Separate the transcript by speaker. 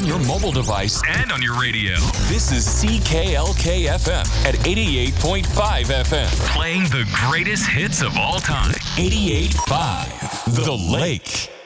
Speaker 1: your mobile device
Speaker 2: and on your radio.
Speaker 1: This is CKLK FM at 88.5 FM.
Speaker 2: Playing the greatest hits of all time.
Speaker 1: 88.5 The Lake.